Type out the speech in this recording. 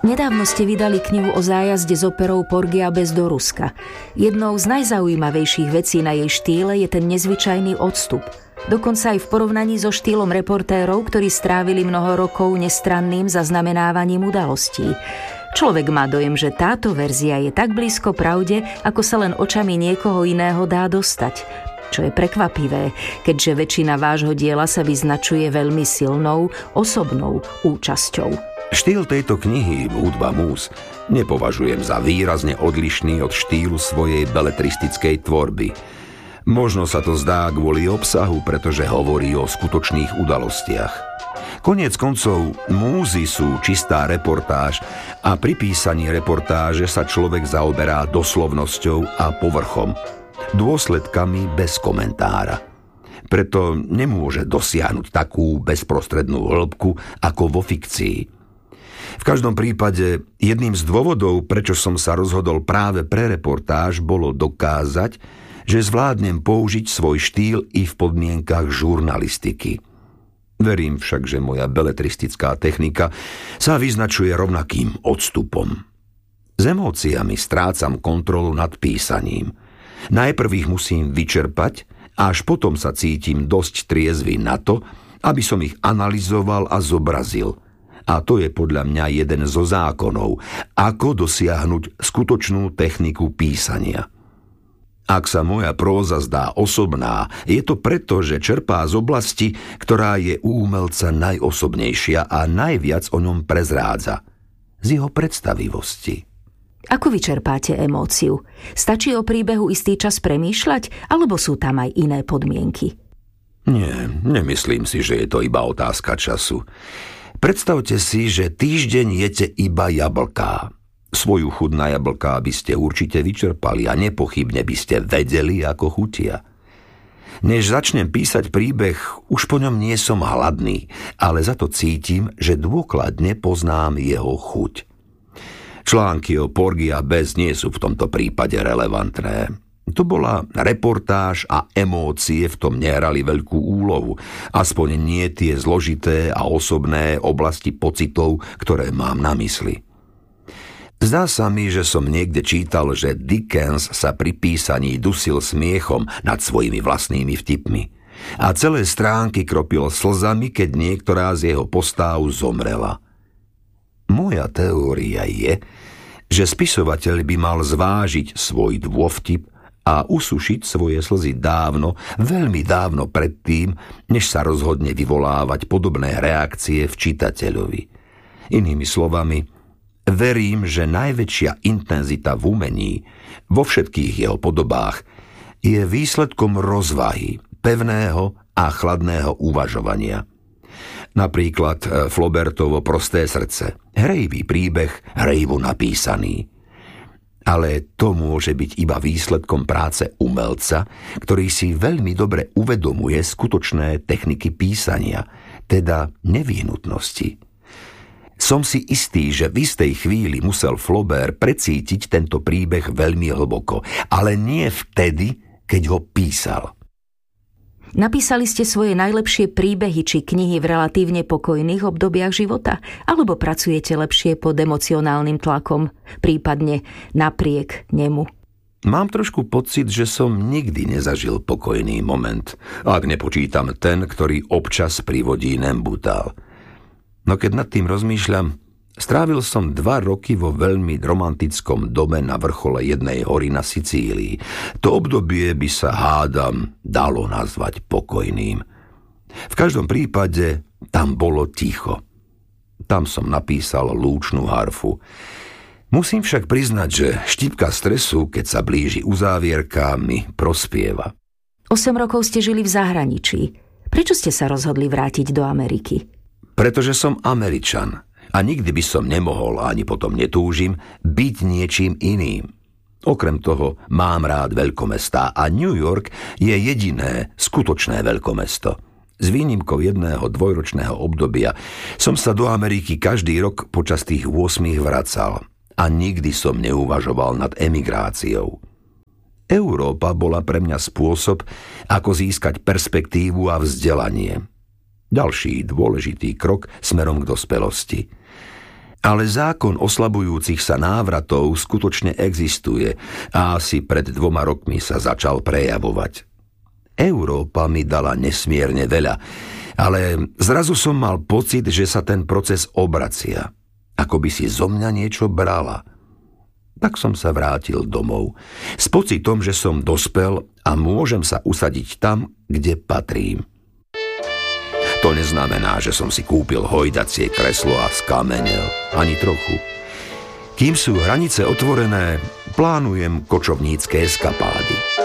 Nedávno ste vydali knihu o zájazde s operou Porgiabes do Ruska. Jednou z najzaujímavejších vecí na jej štýle je ten nezvyčajný odstup. Dokonca aj v porovnaní so štýlom reportérov, ktorí strávili mnoho rokov nestranným zaznamenávaním udalostí. Človek má dojem, že táto verzia je tak blízko pravde, ako sa len očami niekoho iného dá dostať. Čo je prekvapivé, keďže väčšina vášho diela sa vyznačuje veľmi silnou, osobnou účasťou. Štýl tejto knihy, Hudba múz, nepovažujem za výrazne odlišný od štýlu svojej beletristickej tvorby. Možno sa to zdá kvôli obsahu, pretože hovorí o skutočných udalostiach. Koniec koncov, múzy sú čistá reportáž a pri písaní reportáže sa človek zaoberá doslovnosťou a povrchom, dôsledkami bez komentára. Preto nemôže dosiahnuť takú bezprostrednú hĺbku ako vo fikcii. V každom prípade, jedným z dôvodov, prečo som sa rozhodol práve pre reportáž, bolo dokázať, že zvládnem použiť svoj štýl i v podmienkach žurnalistiky. Verím však, že moja beletristická technika sa vyznačuje rovnakým odstupom. S emóciami strácam kontrolu nad písaním. Najprv ich musím vyčerpať, a až potom sa cítim dosť triezvy na to, aby som ich analyzoval a zobrazil. A to je podľa mňa jeden zo zákonov, ako dosiahnuť skutočnú techniku písania. Ak sa moja próza zdá osobná, je to preto, že čerpá z oblasti, ktorá je u umelca najosobnejšia a najviac o ňom prezrádza. Z jeho predstavivosti. Ako vyčerpáte emóciu? Stačí o príbehu istý čas premýšľať, alebo sú tam aj iné podmienky? Nie, nemyslím si, že je to iba otázka času. Predstavte si, že týždeň jete iba jablká. Svoju chuť na jablká by ste určite vyčerpali a nepochybne by ste vedeli, ako chutia. Než začnem písať príbeh, už po ňom nie som hladný, ale za to cítim, že dôkladne poznám jeho chuť. Články o Porgiabes nie sú v tomto prípade relevantné. To bola reportáž a emócie v tom nehrali veľkú úlohu, aspoň nie tie zložité a osobné oblasti pocitov, ktoré mám na mysli. Zdá sa mi, že som niekde čítal, že Dickens sa pri písaní dusil smiechom nad svojimi vlastnými vtipmi a celé stránky kropil slzami, keď niektorá z jeho postáv zomrela. Moja teória je, že spisovateľ by mal zvážiť svoj dôvtip a usušiť svoje slzy dávno, veľmi dávno predtým, než sa rozhodne vyvolávať podobné reakcie v čitateľovi. Inými slovami, verím, že najväčšia intenzita v umení, vo všetkých jeho podobách, je výsledkom rozvahy, pevného a chladného uvažovania. Napríklad Flaubertovo Prosté srdce, hrejivý príbeh, hrejivo napísaný. Ale to môže byť iba výsledkom práce umelca, ktorý si veľmi dobre uvedomuje skutočné techniky písania, teda nevyhnutnosti. Som si istý, že v istej chvíli musel Flaubert precítiť tento príbeh veľmi hlboko, ale nie vtedy, keď ho písal. Napísali ste svoje najlepšie príbehy či knihy v relatívne pokojných obdobiach života? Alebo pracujete lepšie pod emocionálnym tlakom, prípadne napriek nemu? Mám trošku pocit, že som nikdy nezažil pokojný moment, ak nepočítam ten, ktorý občas privodí Nembutál. No keď nad tým rozmýšľam, strávil som 2 roky vo veľmi romantickom dome na vrchole jednej hory na Sicílii. To obdobie by sa, hádam, dalo nazvať pokojným. V každom prípade tam bolo ticho. Tam som napísal Lúčnu harfu. Musím však priznať, že štipka stresu, keď sa blíži uzávierka, mi prospieva. 8 rokov ste žili v zahraničí. Prečo ste sa rozhodli vrátiť do Ameriky? Pretože som Američan. A nikdy by som nemohol, ani potom netúžim, byť niečím iným. Okrem toho mám rád veľkomestá a New York je jediné skutočné veľkomesto. S výnimkou jedného 2-ročného obdobia som sa do Ameriky každý rok počas tých 8 vracal a nikdy som neuvažoval nad emigráciou. Európa bola pre mňa spôsob, ako získať perspektívu a vzdelanie. Ďalší dôležitý krok smerom k dospelosti. Ale zákon oslabujúcich sa návratov skutočne existuje a asi pred 2 rokmi sa začal prejavovať. Európa mi dala nesmierne veľa, ale zrazu som mal pocit, že sa ten proces obracia. Ako by si zo mňa niečo brala. Tak som sa vrátil domov s pocitom, že som dospel a môžem sa usadiť tam, kde patrím. To neznamená, že som si kúpil hojdacie kreslo a skamenel. Ani trochu. Kým sú hranice otvorené, plánujem kočovnícke eskapády.